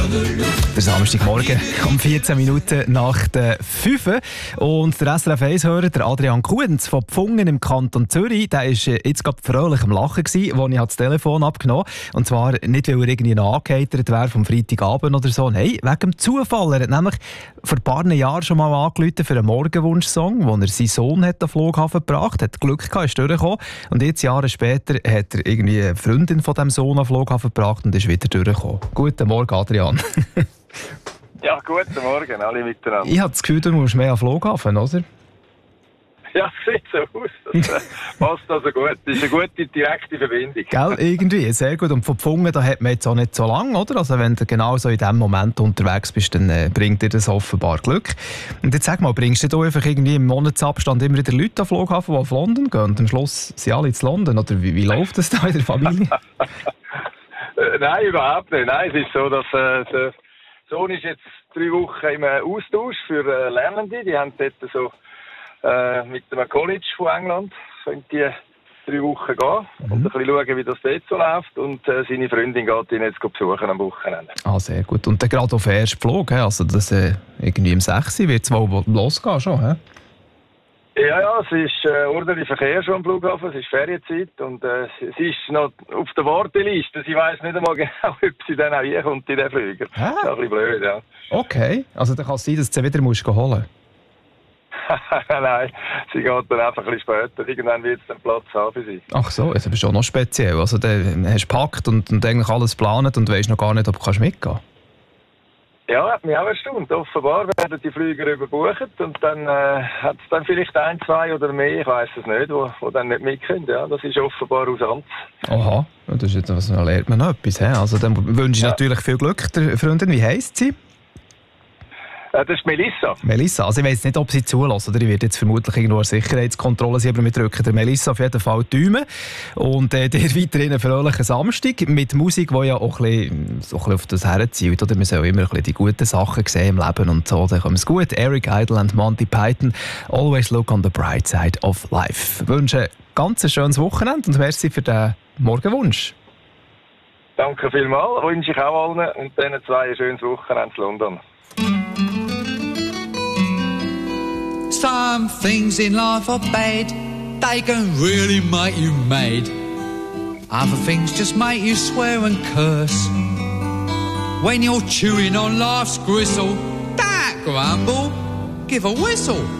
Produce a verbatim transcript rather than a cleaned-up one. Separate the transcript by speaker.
Speaker 1: Der Samstagmorgen um vierzehn Minuten nach der fünf. Und der S R F eins-Hörer, der Adrian Kuhns von Pfungen im Kanton Zürich, der war jetzt gerade fröhlich am Lachen, als ich das Telefon abgenommen habe. Und zwar nicht, weil er irgendwie noch angeheitert wäre vom Freitagabend oder so. Nein, wegen dem Zufall. Er hat nämlich vor ein paar Jahren schon mal angerufen für einen Morgenwunsch-Song, wo er seinen Sohn hat am Flughafen gebracht hat. Glück gehabt, ist durchgekommen. Und jetzt, Jahre später, hat er irgendwie eine Freundin von diesem Sohn am Flughafen gebracht und ist wieder durchgekommen. Guten Morgen, Adrian.
Speaker 2: Ja, guten Morgen, alle miteinander.
Speaker 1: Ich habe das Gefühl, du musst mehr am Flughafen, oder?
Speaker 2: Ja, sieht so aus. Das äh, passt also gut. Das ist eine gute, direkte Verbindung.
Speaker 1: Gell, irgendwie, sehr gut. Und von Pfungen, da hat man jetzt auch nicht so lange, oder? Also wenn du genau so in diesem Moment unterwegs bist, dann äh, bringt dir das offenbar Glück. Und jetzt sag mal, bringst du da einfach irgendwie im Monatsabstand immer wieder Leute am Flughafen, die auf London gehen? Und am Schluss sind alle in London, oder wie, wie läuft das da in der Familie?
Speaker 2: äh, nein, überhaupt nicht. Nein, es ist so, dass äh, der Sohn ist jetzt drei Wochen im Austausch für äh, Lernende. Die haben dort so äh, mit einem College von England können die drei Wochen gehen mhm. und ein bisschen schauen, wie das dort so läuft. Und äh, seine Freundin geht ihn jetzt besuchen am Wochenende.
Speaker 1: Ah, sehr gut. Und dann gerade auf den ersten Flug, also das äh, irgendwie im sechs wird es wohl losgehen schon, hä?
Speaker 2: Ja, ja, es ist äh, ordentlicher Verkehr schon am Flughafen, es ist Ferienzeit und äh, sie ist noch auf der Warteliste. Sie weiss nicht einmal genau, ob sie dann auch reinkommt in den Flüger.
Speaker 1: Hä?
Speaker 2: Das ist ein bisschen blöd, ja.
Speaker 1: Okay, also dann kann es sein, dass du sie wieder musst holen musst.
Speaker 2: Nein, sie geht dann einfach ein bisschen später. Irgendwann wird es dann Platz haben für sie.
Speaker 1: Ach so, das ist schon noch speziell. Also dann hast du gepackt und, und eigentlich alles geplant und weisst noch gar nicht, ob du mitgehen kannst.
Speaker 2: Ja, hat mich auch erstaunt. Offenbar werden die Flüger überbucht und dann äh, hat es dann vielleicht ein, zwei oder mehr, ich weiss es nicht, wo, wo dann nicht mit können. Ja, das ist offenbar aus Amts. Aha,
Speaker 1: das ist jetzt, also, da lernt man noch etwas. He? Also dann wünsche ich ja. natürlich viel Glück der Freundin. Wie heisst sie?
Speaker 2: Das ist Melissa.
Speaker 1: Melissa, also ich weiss nicht, ob sie zulässt, oder ich werde jetzt vermutlich irgendwo eine Sicherheitskontrolle sein, aber wir drücken der Melissa auf jeden Fall die Daumen. Und äh, dir weiterhin einen fröhlichen Samstag mit Musik, die ja auch ein bisschen, so ein bisschen auf das herzielt, oder? Man soll immer ein bisschen die guten Sachen sehen im Leben und so, dann kommt es gut. Eric Idle und Monty Python, Always Look on the Bright Side of Life. Ich wünsche ein ganz schönes Wochenende und merci für den Morgenwunsch.
Speaker 2: Danke vielmals, wünsche ich auch allen und diesen zwei ein schönes Wochenende in London.
Speaker 3: Some things in life are bad, they can really make you mad. Other things just make you swear and curse. When you're chewing on life's gristle, don't grumble, give a whistle.